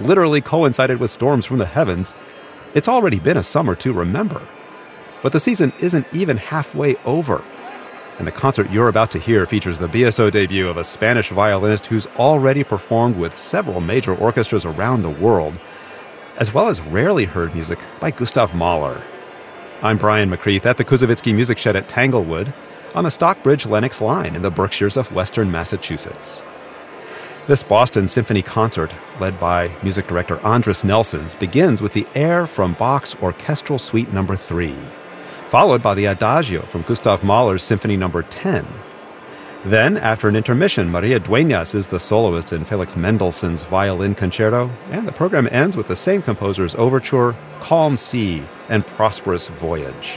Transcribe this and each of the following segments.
literally coincided with storms from the heavens, it's already been a summer to remember. But the season isn't even halfway over. And the concert you're about to hear features the BSO debut of a Spanish violinist who's already performed with several major orchestras around the world, as well as rarely heard music by Gustav Mahler. I'm Brian McCreath at the Kuzovitsky Music Shed at Tanglewood on the Stockbridge-Lenox line in the Berkshires of western Massachusetts. This Boston Symphony concert, led by music director Andris Nelsons, begins with the air from Bach's Orchestral Suite No. 3, followed by the Adagio from Gustav Mahler's Symphony No. 10. Then, after an intermission, Maria Dueñas is the soloist in Felix Mendelssohn's Violin Concerto, and the program ends with the same composer's overture, Calm Sea and Prosperous Voyage.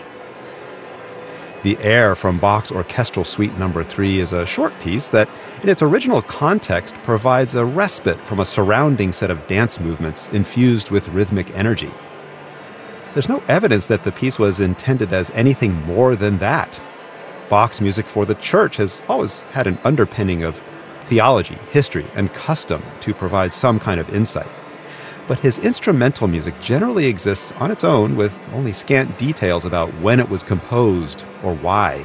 The air from Bach's Orchestral Suite No. 3 is a short piece that, in its original context, provides a respite from a surrounding set of dance movements infused with rhythmic energy. There's no evidence that the piece was intended as anything more than that. Bach's music for the church has always had an underpinning of theology, history, and custom to provide some kind of insight. But his instrumental music generally exists on its own with only scant details about when it was composed or why.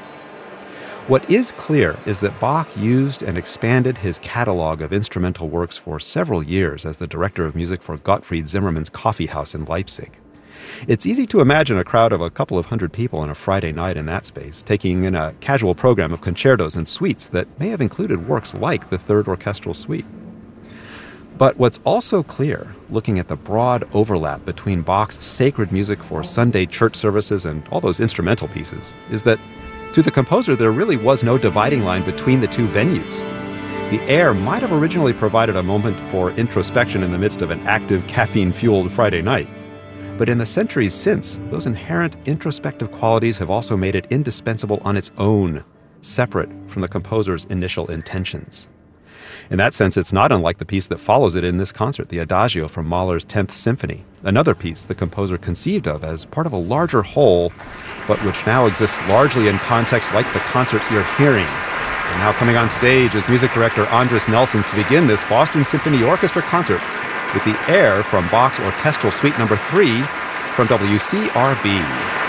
What is clear is that Bach used and expanded his catalog of instrumental works for several years as the director of music for Gottfried Zimmermann's Coffee House in Leipzig. It's easy to imagine a crowd of a couple of hundred people on a Friday night in that space, taking in a casual program of concertos and suites that may have included works like the Third Orchestral Suite. But what's also clear, looking at the broad overlap between Bach's sacred music for Sunday church services and all those instrumental pieces, is that to the composer there really was no dividing line between the two venues. The air might have originally provided a moment for introspection in the midst of an active, caffeine-fueled Friday night. But in the centuries since, those inherent introspective qualities have also made it indispensable on its own, separate from the composer's initial intentions. In that sense, it's not unlike the piece that follows it in this concert, the Adagio from Mahler's 10th Symphony, another piece the composer conceived of as part of a larger whole, but which now exists largely in contexts like the concerts you're hearing. And now coming on stage is music director Andris Nelsons to begin this Boston Symphony Orchestra concert with the air from Bach's Orchestral Suite No. 3 from WCRB.